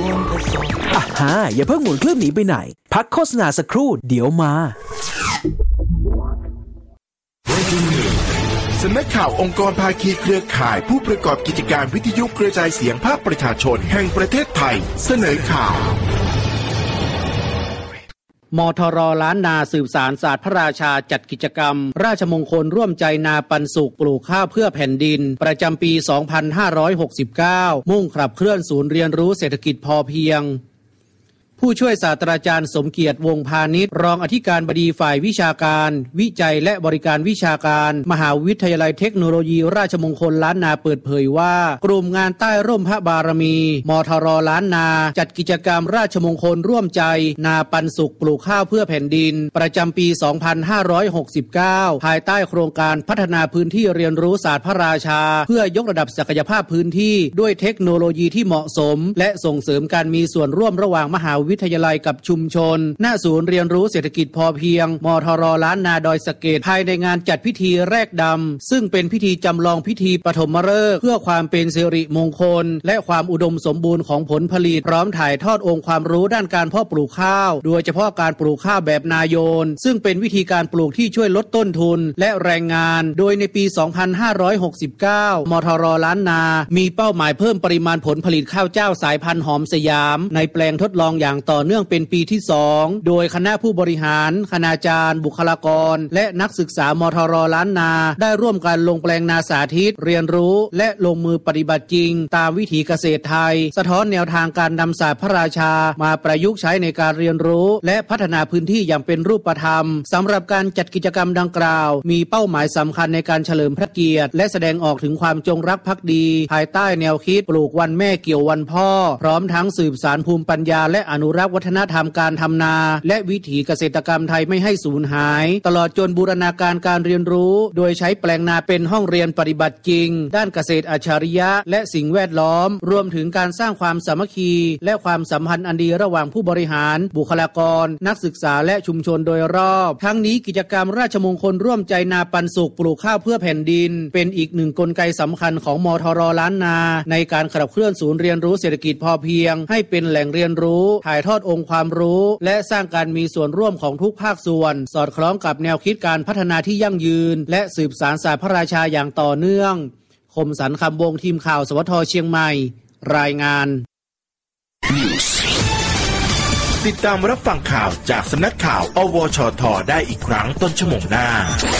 อ่ะฮะอย่าเพิ่งหมุนเครื่องหนีไปไหนพักโฆษณาสักครู่เดี๋ยวมาสำนักข่าวองค์กรภาคีเครือข่ายผู้ประกอบกิจการวิทยุกระจายเสียงภาคประชาชนแห่งประเทศไทยเสนอข่าวมทร.ล้านนาสืบสารศาสตร์พระราชาจัดกิจกรรมราชมงคลร่วมใจนาปันสุขปลูกข้าวเพื่อแผ่นดินประจำปี 2569 มุ่งขับเคลื่อนศูนย์เรียนรู้เศรษฐกิจพอเพียงผู้ช่วยศาสตราจารย์สมเกียรติวงพาณิชย์รองอธิการบดีฝ่ายวิชาการวิจัยและบริการวิชาการมหาวิทยาลัยเทคโนโลยีราชมงคลล้านนาเปิดเผยว่ากลุ่มงานใต้ร่มพระบารมีมทร.ล้านนาจัดกิจกรรมราชมงคลร่วมใจนาปันสุขปลูกข้าวเพื่อแผ่นดินประจำปี 2569 ภายใต้โครงการพัฒนาพื้นที่เรียนรู้ศาสตร์พระราชาเพื่อยกระดับศักยภาพพื้นที่ด้วยเทคโนโลยีที่เหมาะสมและส่งเสริมการมีส่วนร่วมระหว่างมหาวิทยาลัยกับชุมชนณศูนย์เรียนรู้เศรษฐกิจพอเพียงมทร.ล้านนาดอยสะเก็ดภายในงานจัดพิธีแรกดำซึ่งเป็นพิธีจำลองพิธีปฐมฤกษ์เพื่อความเป็นสิริมงคลและความอุดมสมบูรณ์ของผลผลิตพร้อมถ่ายทอดองค์ความรู้ด้านการเพาะปลูกข้าวโดยเฉพาะการปลูกข้าวแบบนาโยนซึ่งเป็นวิธีการปลูกที่ช่วยลดต้นทุนและแรงงานโดยในปี 2569 มทร.ล้านนามีเป้าหมายเพิ่มปริมาณผลผลิตข้าวเจ้าสายพันธุ์หอมสยามในแปลงทดลองอย่างต่อเนื่องเป็นปีที่ 2โดยคณะผู้บริหารคณาจารย์บุคลากรและนักศึกษามทร.ล้านนาได้ร่วมกันลงแปลงนาสาธิตเรียนรู้และลงมือปฏิบัติจริงตามวิถีเกษตรไทยสะท้อนแนวทางการนำศาสตร์พระราชามาประยุกต์ใช้ในการเรียนรู้และพัฒนาพื้นที่อย่างเป็นรูปธรรมสำหรับการจัดกิจกรรมดังกล่าวมีเป้าหมายสำคัญในการเฉลิมพระเกียรติและแสดงออกถึงความจงรักภักดีภายใต้แนวคิดปลูกวันแม่เกี่ยววันพ่อพร้อมทั้งสืบสานภูมิปัญญาและอนุรักษ์วัฒนธรรมการทำนาและวิถีเกษตรกรรมไทยไม่ให้สูญหายตลอดจนบูรณาการการเรียนรู้โดยใช้แปลงนาเป็นห้องเรียนปฏิบัติจริงด้านเกษตรอัจฉริยะและสิ่งแวดล้อมรวมถึงการสร้างความสามัคคีและความสัมพันธ์อันดีระหว่างผู้บริหารบุคลากรนักศึกษาและชุมชนโดยรอบทั้งนี้กิจกรรมราชมงคลร่วมใจนาปันสุขปลูกข้าวเพื่อแผ่นดินเป็นอีกหนึ่งกลไกสำคัญของมทร.ล้านนาในการขับเคลื่อนศูนย์เรียนรู้เศรษฐกิจพอเพียงให้เป็นแหล่งเรียนรู้ถ่ายทอดองค์ความรู้และสร้างการมีส่วนร่วมของทุกภาคส่วนสอดคล้องกับแนวคิดการพัฒนาที่ยั่งยืนและสืบสานศาสตร์พระราชาอย่างต่อเนื่องคมสันต์คำวงทีมข่าวสวทเชียงใหม่รายงานติดตามรับฟังข่าวจากสำนักข่าวอวชท.ได้อีกครั้งต้นชั่วโมงหน้า